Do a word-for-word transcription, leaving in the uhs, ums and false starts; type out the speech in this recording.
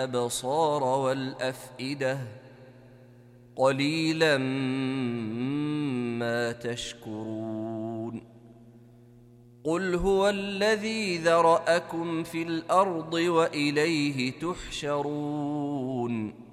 الأبصار والأفئدة قليلا ما تشكرون قل هو الذي ذرأكم في الأرض وإليه تحشرون